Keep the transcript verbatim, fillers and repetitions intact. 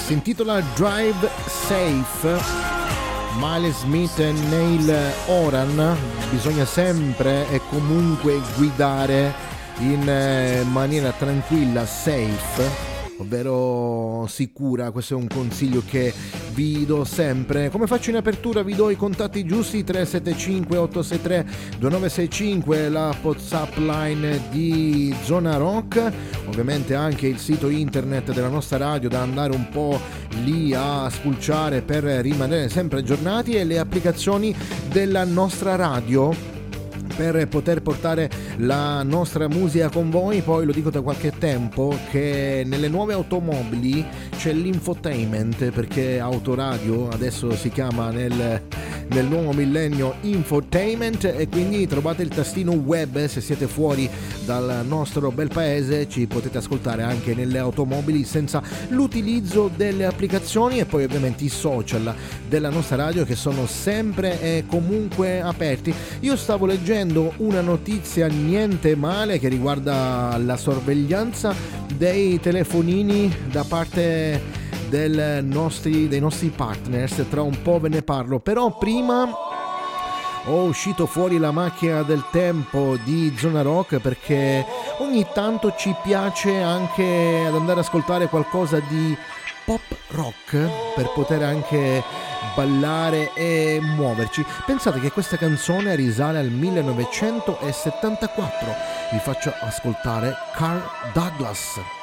si intitola Drive Safe. Miles Smith e Neil Horan. Bisogna sempre e comunque guidare in maniera tranquilla, safe, ovvero sicura. Questo è un consiglio che vi do sempre. Come faccio in apertura? Vi do i contatti giusti: tre sette cinque otto sei tre due nove sei cinque, la WhatsApp line di Zona Rock, ovviamente anche il sito internet della nostra radio da andare un po' lì a spulciare per rimanere sempre aggiornati, e le applicazioni della nostra radio per poter portare la nostra musica con voi. Poi lo dico da qualche tempo che nelle nuove automobili c'è l'infotainment, perché Autoradio adesso si chiama nel, nel nuovo millennio infotainment, e quindi trovate il tastino web. Se siete fuori dal nostro bel paese ci potete ascoltare anche nelle automobili senza l'utilizzo delle applicazioni, e poi ovviamente i social della nostra radio che sono sempre e comunque aperti. Io stavo leggendo una notizia niente male che riguarda la sorveglianza dei telefonini da parte del nostri, dei nostri partners. Tra un po' ve ne parlo, però prima ho uscito fuori la macchina del tempo di Zona Rock, perché ogni tanto ci piace anche ad andare ad ascoltare qualcosa di pop rock per poter anche ballare e muoverci. Pensate che questa canzone risale al millenovecentosettantaquattro. Vi faccio ascoltare Carl Douglas.